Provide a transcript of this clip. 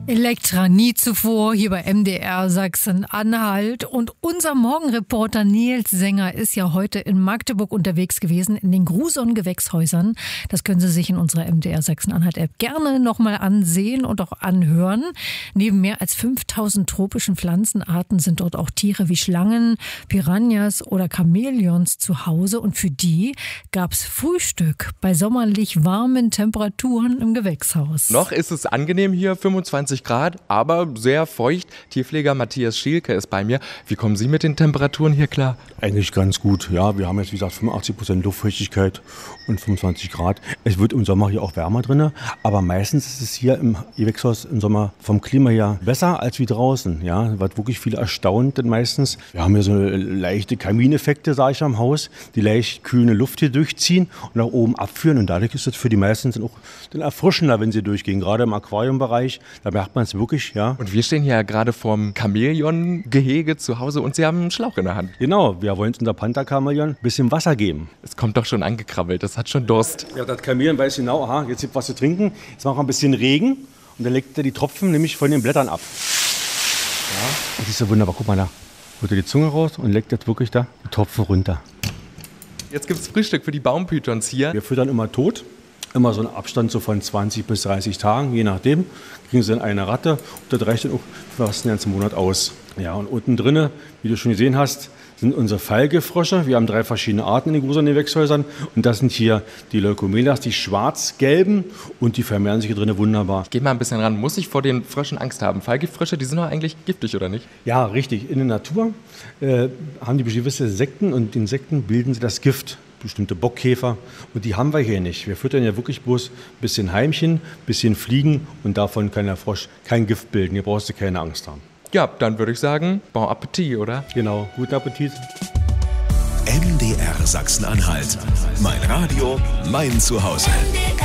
Elektra nie zuvor hier bei MDR Sachsen-Anhalt. Und unser Morgenreporter Nils Sänger ist ja heute in Magdeburg unterwegs gewesen, in den Gruson-Gewächshäusern. Das können Sie sich in unserer MDR Sachsen-Anhalt-App gerne nochmal ansehen und auch anhören. Neben mehr als 5000 tropischen Pflanzenarten sind dort auch Tiere wie Schlangen, Piranhas oder Chamäleons zu Hause. Und für die gab's Frühstück bei sommerlich warmen Temperaturen im Gewächshaus. Noch ist es angenehm hier, 25 Grad, aber sehr feucht. Tierpfleger Matthias Schielke ist bei mir. Wie kommen Sie mit den Temperaturen hier klar? Eigentlich ganz gut. Ja, wir haben jetzt, wie gesagt, 85% Luftfeuchtigkeit und 25 Grad. Es wird im Sommer hier auch wärmer drin, aber meistens ist es hier im Gewächshaus im Sommer vom Klima her besser als wie draußen. Ja, da wird wirklich viele erstaunt denn meistens. Wir haben hier so leichte Kamineffekte, sage ich, am Haus, die leicht kühle Luft hier durchziehen und nach oben abführen. Und dadurch ist es für die meisten dann auch dann erfrischender, wenn sie durchgehen. Gerade im Aquariumbereich, da merkt man es wirklich. Ja. Und wir stehen hier ja gerade vorm Chamäleon-Gehege zu Hause und Sie haben einen Schlauch in der Hand. Genau, wir wollen unser Panther-Chamäleon ein bisschen Wasser geben. Es kommt doch schon angekrabbelt, das hat schon Durst. Ja, das Chamäleon weiß genau, aha, jetzt gibt was zu trinken. Jetzt machen wir ein bisschen Regen und dann legt er die Tropfen nämlich von den Blättern ab. Ja, das ist so wunderbar. Guck mal da. Holt er die Zunge raus und legt jetzt wirklich da die Tropfen runter. Jetzt gibt es Frühstück für die Baumpythons hier. Wir füttern immer tot. Immer so einen Abstand so von 20 bis 30 Tagen, je nachdem. Kriegen sie dann eine Ratte und das reicht dann auch fast den ganzen Monat aus. Ja, und unten drinne, wie du schon gesehen hast, sind unsere Falgefrösche. Wir haben 3 verschiedene Arten in den Gruson-Gewächshäusern. Und das sind hier die Leucomelas, die schwarz-gelben. Und die vermehren sich hier drinnen wunderbar. Ich gehe mal ein bisschen ran. Muss ich vor den Fröschen Angst haben? Falgefrösche, die sind doch eigentlich giftig, oder nicht? Ja, richtig. In der Natur haben die gewisse Insekten und die Insekten bilden sie das Gift. Bestimmte Bockkäfer. Und die haben wir hier nicht. Wir füttern ja wirklich bloß ein bisschen Heimchen, ein bisschen Fliegen. Und davon kann der Frosch kein Gift bilden. Hier brauchst du keine Angst haben. Ja, dann würde ich sagen, bon Appetit, oder? Genau, guten Appetit. MDR Sachsen-Anhalt. Mein Radio, mein Zuhause.